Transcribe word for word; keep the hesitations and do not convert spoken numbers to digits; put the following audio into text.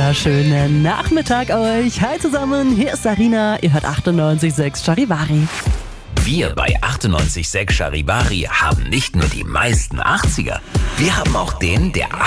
wunderschönen Nachmittag euch. Hi zusammen, hier ist Sarina. Ihr hört achtundneunzig Komma sechs Charivari. Wir bei achtundneunzig Komma sechs Charivari haben nicht nur die meisten achtziger, wir haben auch den, der